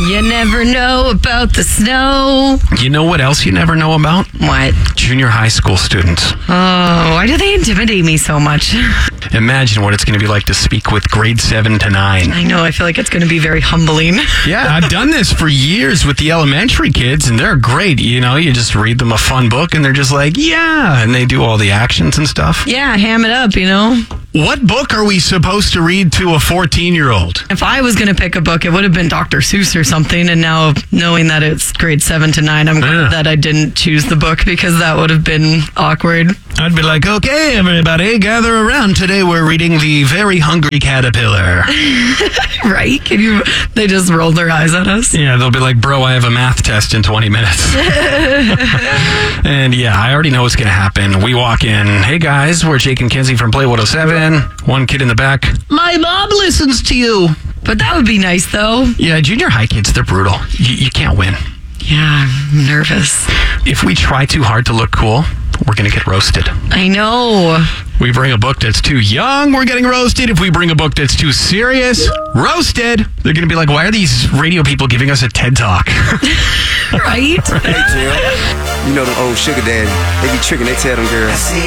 You never know about the snow. You know what else you never know about? What? Junior high school students. Oh, why do they intimidate me so much? Imagine what it's going to be like to speak with grade 7 to 9. I know, I feel like it's going to be very humbling. Yeah, I've done this for years with the elementary kids, and they're great. You know, you just read them a fun book, and they're just like, yeah, and they do all the actions and stuff. Yeah, ham it up, you know? What book are we supposed to read to a 14-year-old? If I was going to pick a book, it would have been Dr. Seuss or something, and now knowing that it's grade 7 to 9, I'm glad that I didn't choose the book because that would have been awkward. I'd be like, okay, everybody, gather around. Today we're reading The Very Hungry Caterpillar. Right? They just roll their eyes at us. Yeah, they'll be like, bro, I have a math test in 20 minutes. And yeah, I already know what's going to happen. We walk in, hey guys, we're Jake and Kenzie from Play 107. One kid in the back, my mom listens to you. But that would be nice, though. Yeah, junior high kids, they're brutal. You can't win. Yeah, I'm nervous. If we try too hard to look cool, we're going to get roasted. I know. We bring a book that's too young, we're getting roasted. If we bring a book that's too serious, roasted. They're going to be like, why are these radio people giving us a TED Talk? Right? Hey, Jill. You know them old sugar daddy. They be tricking, they tell them girls,